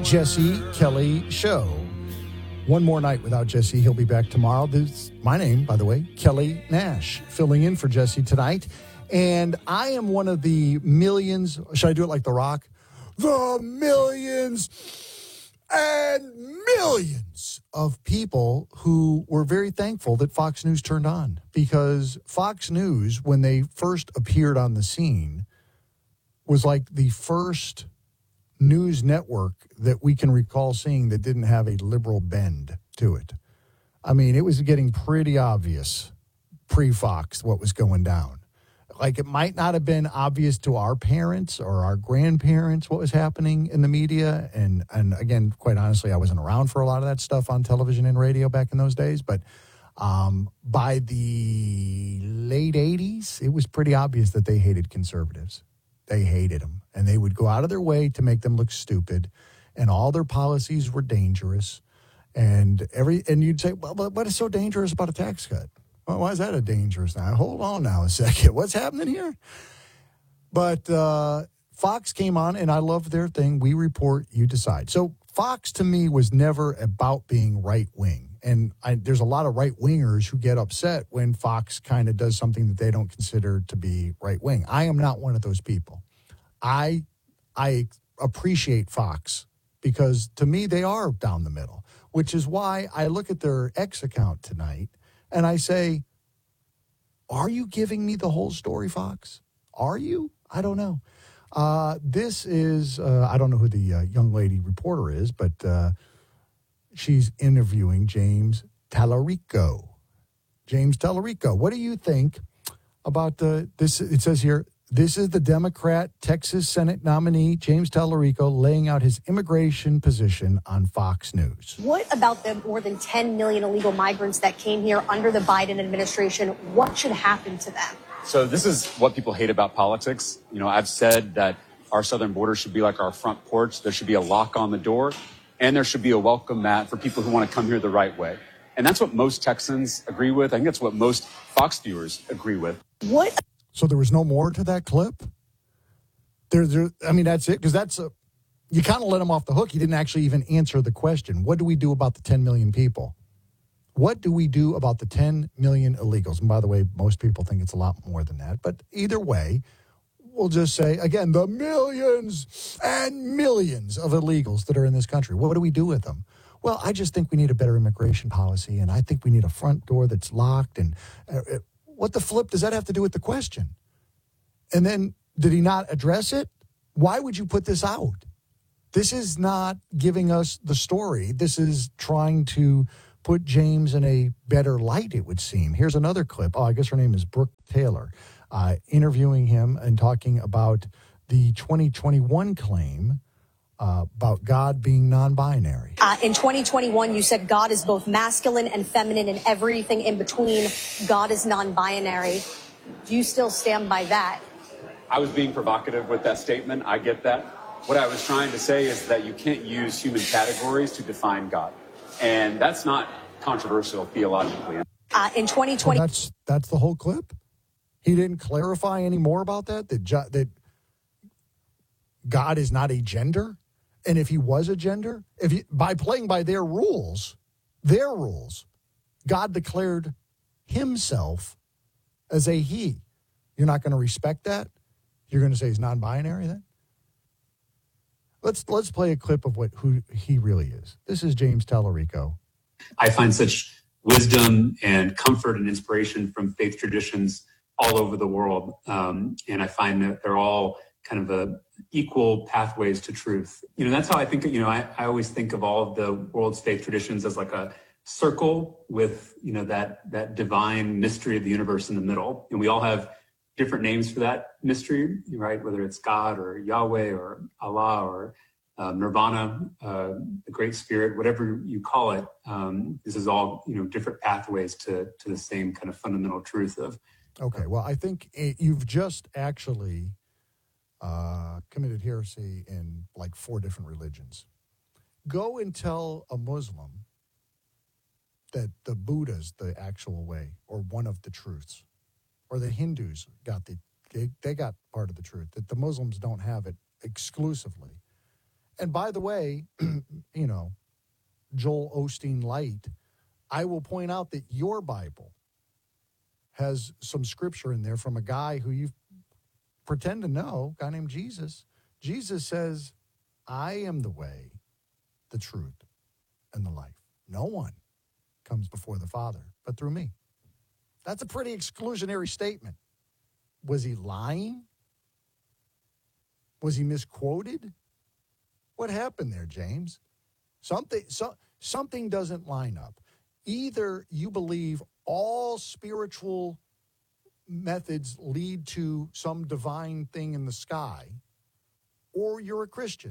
Jesse Kelly Show. One more night without Jesse. He'll be back tomorrow. This is my name, by the way, Kelly Nash, filling in for Jesse tonight. And I am one of the millions. Should I do it like The Rock? The millions and millions of people who were very thankful that Fox News turned on. Because Fox News, when they first appeared on the scene, was like the first news network that we can recall seeing that didn't have a liberal bend to it. I mean, it was getting pretty obvious pre-Fox what was going down. Like, it might not have been obvious to our parents or our grandparents what was happening in the media. And again, quite honestly, I wasn't around for a lot of that stuff on television and radio back in those days. But by the late 80s, it was pretty obvious that they hated conservatives. They hated them. And they would go out of their way to make them look stupid. And all their policies were dangerous. And you'd say, well, what is so dangerous about a tax cut? Well, why is that a dangerous now? Hold on now a second. What's happening here? But Fox came on, and I love their thing. We report, you decide. So Fox, to me, was never about being right-wing. And there's a lot of right-wingers who get upset when Fox kind of does something that they don't consider to be right-wing. I am not one of those people. I appreciate Fox because, to me, they are down the middle, which is why I look at their X account tonight and I say, are you giving me the whole story, Fox? Are you? I don't know. This is, I don't know who the young lady reporter is, but she's interviewing James Tallarico. James Tallarico, what do you think about this? It says here, this is the Democrat Texas Senate nominee, James Tallarico, laying out his immigration position on Fox News. What about the more than 10 million illegal migrants that came here under the Biden administration? What should happen to them? So this is what people hate about politics. You know, I've said that our southern border should be like our front porch. There should be a lock on the door, and there should be a welcome mat for people who want to come here the right way. And that's what most Texans agree with. I think that's what most Fox viewers agree with. What? So there was no more to that clip? I mean, that's it? Because you kind of let him off the hook. He didn't actually even answer the question. What do we do about the 10 million people? What do we do about the 10 million illegals? And by the way, most people think it's a lot more than that. But either way, we'll just say, again, the millions and millions of illegals that are in this country. What do we do with them? Well, I just think we need a better immigration policy, and I think we need a front door that's locked. And what the flip does that have to do with the question? And then, did he not address it? Why would you put this out? This is not giving us the story. This is trying to put James in a better light, it would seem. Here's another clip. Oh, I guess her name is Brooke Taylor, interviewing him and talking about the 2021 claim about God being non-binary. In 2021, you said God is both masculine and feminine and everything in between. God is non-binary. Do you still stand by that? I was being provocative with that statement. I get that. What I was trying to say is that you can't use human categories to define God. And that's not controversial theologically. In 2020... Well, that's the whole clip? He didn't clarify any more about that? That God is not a gender? And if he was a gender, by playing by their rules, God declared himself as a he. You're not going to respect that? You're going to say he's non-binary then? Let's play a clip of who he really is. This is James Tallarico. I find such wisdom and comfort and inspiration from faith traditions all over the world. And I find that they're all kind of equal pathways to truth. You know, that's how I think, I always think of all of the world's faith traditions as like a circle with, that divine mystery of the universe in the middle. And we all have different names for that mystery, right? Whether it's God or Yahweh or Allah or Nirvana, the Great Spirit, whatever you call it. This is all, different pathways to the same kind of fundamental truth of. Okay, well, I think you've just actually committed heresy in like 4 different religions. Go and tell a Muslim that the Buddha's the actual way or one of the truths, or the Hindus they got part of the truth, that the Muslims don't have it exclusively. And by the way, Joel Osteen light, I will point out that your Bible has some scripture in there from a guy who you pretend to know, a guy named Jesus. Jesus says, I am the way, the truth, and the life. No one comes before the Father but through me. That's a pretty exclusionary statement. Was he lying? Was he misquoted? What happened there, James? Something doesn't line up. Either you believe all spiritual methods lead to some divine thing in the sky, or you're a Christian.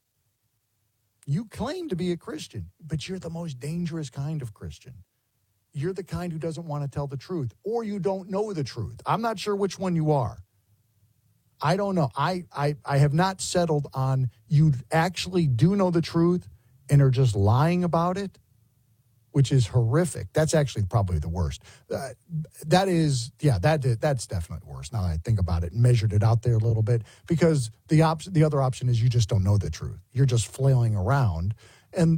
You claim to be a Christian, but you're the most dangerous kind of Christian. You're the kind who doesn't want to tell the truth, or you don't know the truth. I'm not sure which one you are. I don't know. I have not settled on you actually do know the truth and are just lying about it, which is horrific. That's actually probably the worst. That's definitely worse. Now that I think about it and measured it out there a little bit, because the other option is you just don't know the truth. You're just flailing around, and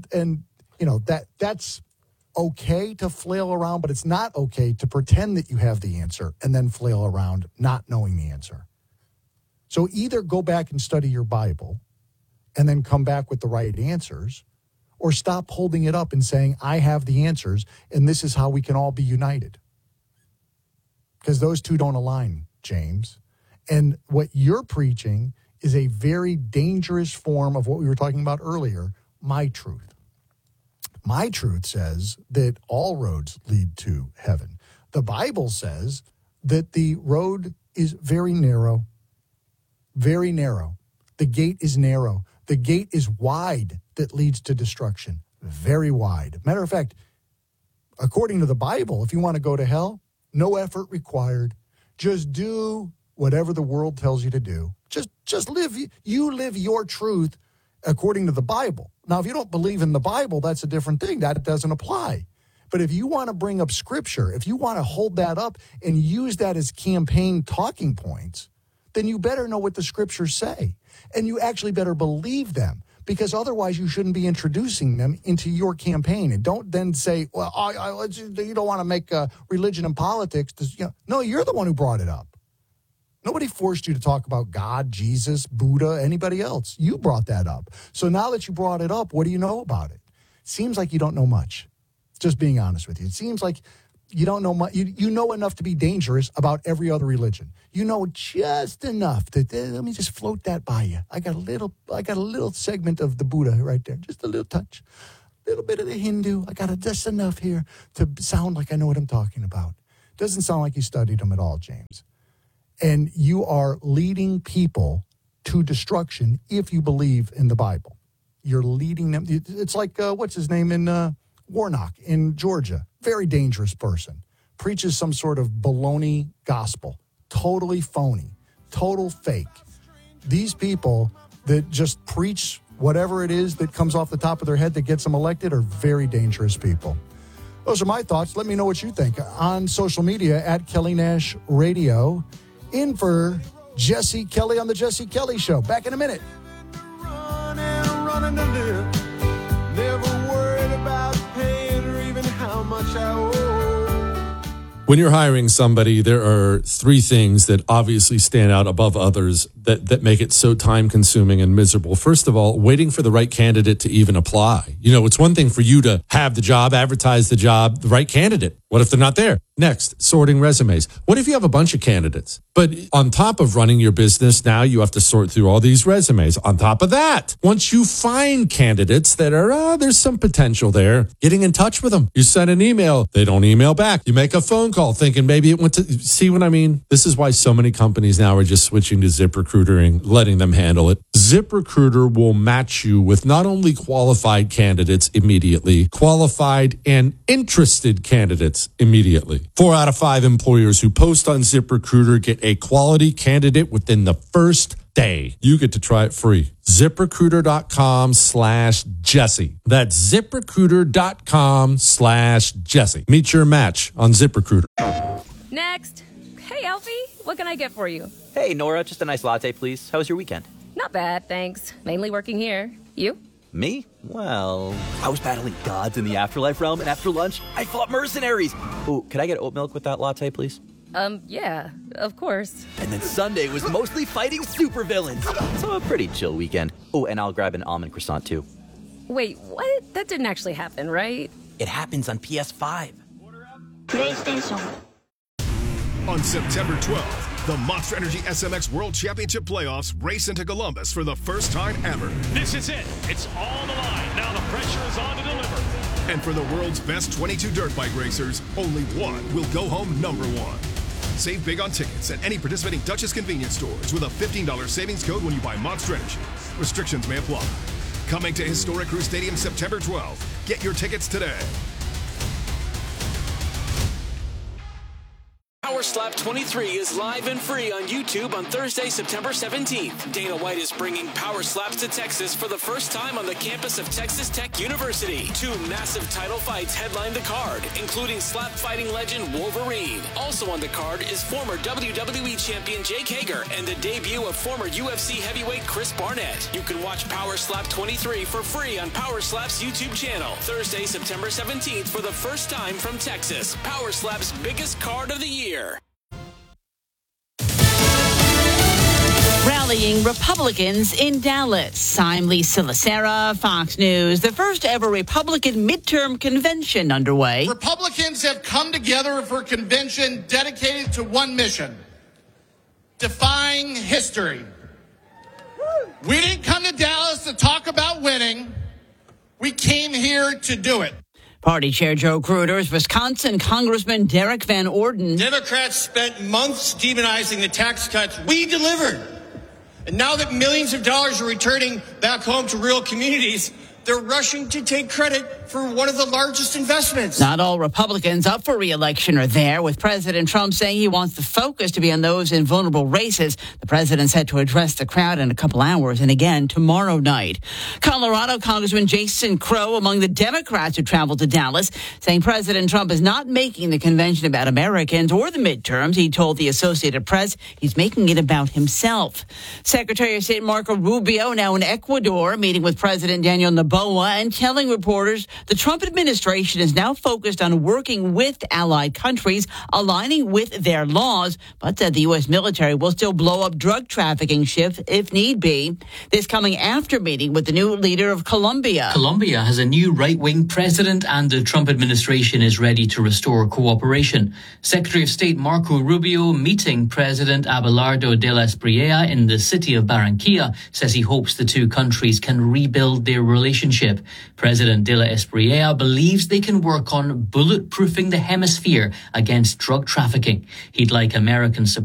that's okay to flail around, but it's not okay to pretend that you have the answer and then flail around not knowing the answer. So either go back and study your Bible and then come back with the right answers, or stop holding it up and saying, I have the answers, and this is how we can all be united. Because those two don't align, James. And what you're preaching is a very dangerous form of what we were talking about earlier, my truth. My truth says that all roads lead to heaven. The Bible says that the road is very narrow, very narrow. The gate is narrow. The gate is wide that leads to destruction, very wide. Matter of fact, according to the Bible, if you want to go to hell, no effort required. Just do whatever the world tells you to do. Just live your truth according to the Bible. Now, if you don't believe in the Bible, that's a different thing. That doesn't apply. But if you want to bring up Scripture, if you want to hold that up and use that as campaign talking points, then you better know what the Scriptures say. And you actually better believe them, because otherwise you shouldn't be introducing them into your campaign. And don't then say, well, you don't want to make religion and politics. No, you're the one who brought it up. Nobody forced you to talk about God, Jesus, Buddha, anybody else. You brought that up. So now that you brought it up, what do you know about it? Seems like you don't know much. Just being honest with you. It seems like you don't know much. You know enough to be dangerous about every other religion. You know just enough that let me just float that by you. I got a little segment of the Buddha right there, just a little touch, a little bit of the Hindu. I got just enough here to sound like I know what I'm talking about. Doesn't sound like you studied them at all, James. And you are leading people to destruction if you believe in the Bible. You're leading them. It's like what's his name in Warnock in Georgia. Very dangerous person. Preaches some sort of baloney gospel. Totally phony. Total fake. These people that just preach whatever it is that comes off the top of their head that gets them elected are very dangerous people. Those are my thoughts. Let me know what you think on social media at Kelly Nash Radio. In for Jesse Kelly on the Jesse Kelly Show. Back in a minute. Running to live. Never worried about paying or even how much I owe. When you're hiring somebody, there are three things that obviously stand out above others that make it so time-consuming and miserable. First of all, waiting for the right candidate to even apply. You know, it's one thing for you to have the job, advertise the job, the right candidate. What if they're not there? Next, sorting resumes. What if you have a bunch of candidates? But on top of running your business, now you have to sort through all these resumes. On top of that, once you find candidates that are, there's some potential there, getting in touch with them. You send an email, they don't email back. You make a phone call thinking maybe it went to, see what I mean? This is why so many companies now are just switching to ZipRecruiter and letting them handle it. ZipRecruiter will match you with not only qualified candidates immediately, qualified and interested candidates immediately. 4 out of 5 employers who post on ZipRecruiter get a quality candidate within the first day. You get to try it free. ZipRecruiter.com/Jesse. That's ZipRecruiter.com/Jesse. Meet your match on ZipRecruiter. Next. Hey, Alfie, what can I get for you? Hey, Nora, just a nice latte, please. How was your weekend? Not Not bad, thanks. Mainly working here. You? Me? Well, I was battling gods in the afterlife realm, and after lunch, I fought mercenaries. Ooh, could I get oat milk with that latte, please? Yeah, of course. And then Sunday was mostly fighting supervillains. So a pretty chill weekend. Oh, and I'll grab an almond croissant, too. Wait, what? That didn't actually happen, right? It happens on PS5. PlayStation. On September 12th, the Monster Energy SMX World Championship Playoffs race into Columbus for the first time ever. This is it. It's all on the line. Now the pressure is on to deliver. And for the world's best 22 dirt bike racers, only one will go home #1. Save big on tickets at any participating Duchess convenience stores with a $15 savings code when you buy Monster Energy. Restrictions may apply. Coming to Historic Crew Stadium September 12th. Get your tickets today. Power Slap 23 is live and free on YouTube on Thursday, September 17th. Dana White is bringing Power Slaps to Texas for the first time on the campus of Texas Tech University. 2 massive title fights headline the card, including slap fighting legend Wolverine. Also on the card is former WWE champion Jake Hager and the debut of former UFC heavyweight Chris Barnett. You can watch Power Slap 23 for free on Power Slap's YouTube channel. Thursday, September 17th for the first time from Texas. Power Slap's biggest card of the year. Rallying Republicans in Dallas. I'm Lisa Lacera, Fox News. The first ever Republican midterm convention underway. Republicans have come together for a convention dedicated to one mission: defying history. We didn't come to Dallas to talk about winning. We came here to do it. Party Chair Joe Cruder's Wisconsin Congressman Derek Van Orden. Democrats spent months demonizing the tax cuts we delivered. And now that millions of dollars are returning back home to rural communities, they're rushing to take credit for one of the largest investments. Not all Republicans up for re-election are there, with President Trump saying he wants the focus to be on those in vulnerable races. The president said to address the crowd in a couple hours and again tomorrow night. Colorado Congressman Jason Crow among the Democrats who traveled to Dallas, saying President Trump is not making the convention about Americans or the midterms. He told the Associated Press he's making it about himself. Secretary of State Marco Rubio now in Ecuador, meeting with President Daniel Noboa and telling reporters the Trump administration is now focused on working with allied countries, aligning with their laws, but said the U.S. military will still blow up drug trafficking ships if need be. This coming after meeting with the new leader of Colombia. Colombia has a new right-wing president and the Trump administration is ready to restore cooperation. Secretary of State Marco Rubio meeting President Abelardo de la Espriella in the city of Barranquilla says he hopes the two countries can rebuild their relationship. President de la Espriella believes they can work on bulletproofing the hemisphere against drug trafficking. He'd like American support